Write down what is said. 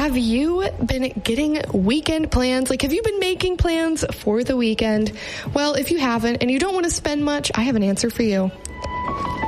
have you been getting weekend plans? Like, have you been making plans for the weekend? Well, if you haven't and you don't want to spend much, I have an answer for you.